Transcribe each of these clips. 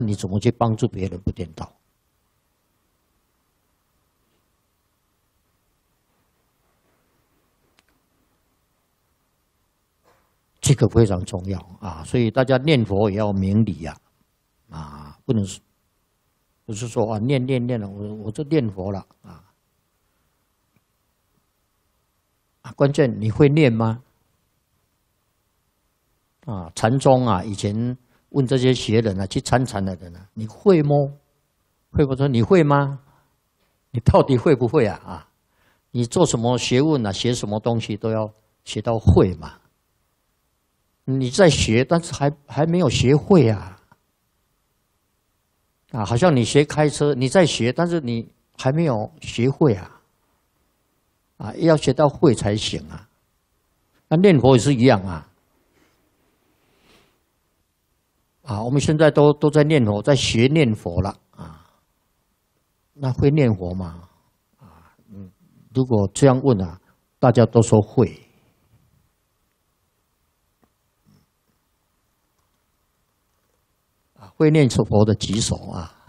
你怎么去帮助别人不颠倒？这个非常重要啊！所以大家念佛也要明理呀，不能不是说念了，我就念佛了关键你会念吗？禅宗以前问这些学人去参禅的人你会吗？会不说你会吗？你到底会不会你做什么学问学什么东西都要学到会嘛。你在学，但是还没有学会好像你学开车，你在学，但是你还没有学会要学到会才行那念佛也是一样我们现在都在念佛，在学念佛了那会念佛吗？如果这样问大家都说会。会念佛的举手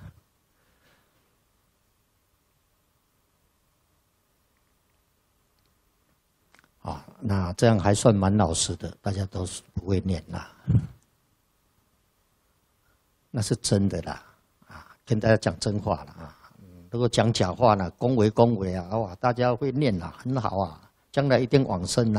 那这样还算蛮老实的，大家都是不会念那是真的啦跟大家讲真话了如果讲假话呢，恭维哇，大家会念很好将来一定往生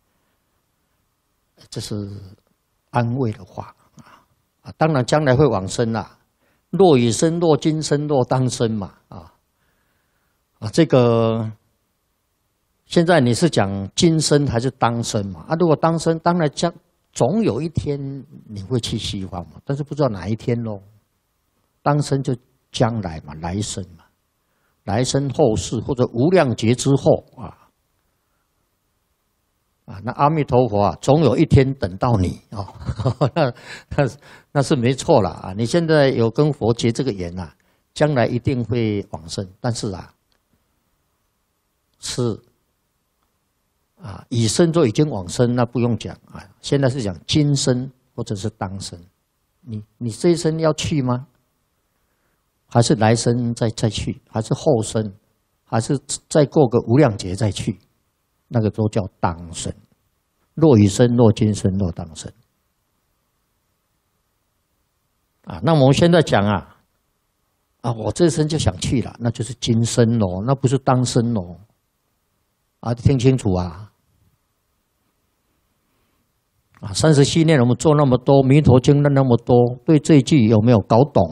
这是安慰的话当然将来会往生若已生，若今生，若当生嘛这个现在你是讲今生还是当生嘛如果当生，当然总有一天你会去西方嘛，但是不知道哪一天咯。当生就将来嘛，来生嘛，来生后世或者无量劫之后那阿弥陀佛总有一天等到你那是没错了你现在有跟佛结这个缘将来一定会往生，但是是已生就已经往生，那不用讲现在是讲今生或者是当生，你这一生要去吗？还是来生再去？还是后生？还是再过个无量劫再去？那个都叫当生。若已生，若今生，若当生那我们现在讲我这一生就想去了，那就是今生咯，那不是当生咯听清楚37年我们做那么多弥陀经论那么多，对这一句有没有搞懂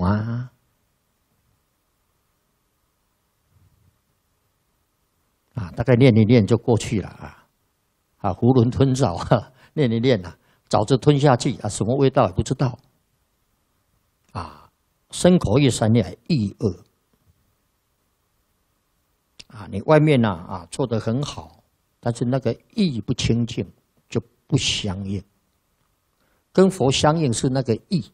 大概念一念就过去了囫囵吞枣念一念枣子吞下去什么味道也不知道身口意三业意恶你外面做得很好，但是那个意不清净就不相应。跟佛相应是那个意，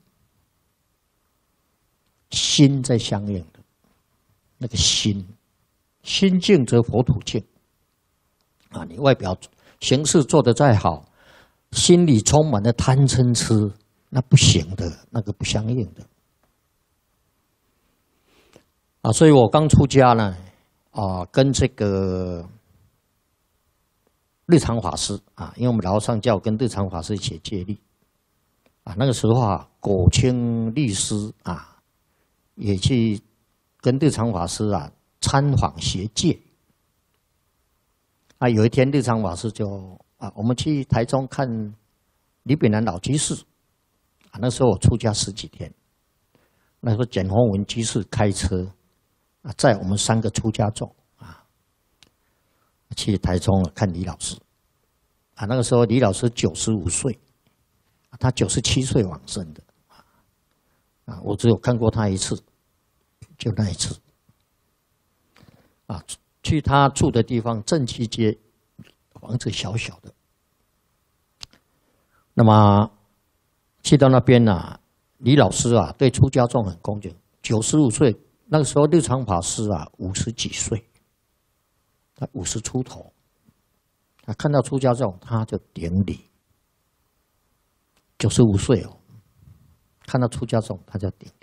心在相应的，那个心净则佛土净你外表形式做得再好，心里充满了贪嗔痴，那不行的，那个不相应的所以我刚出家呢跟这个日常法师因为我们老上教跟日常法师一起戒律那个时候果清律师也去跟日常法师参访学戒有一天日常法师就我们去台中看李炳南老居士那时候我出家10几天，那时候简宏文居士开车载我们3个出家众去台中看李老师那个时候李老师95岁，他97岁往生的我只有看过他一次，就那一次去他住的地方正七街，房子小小的。那么去到那边李老师对出家众很恭敬，95岁，那个时候日常法师50几岁，他50出头，他看到出家众他就顶礼，95岁看到出家众他就顶。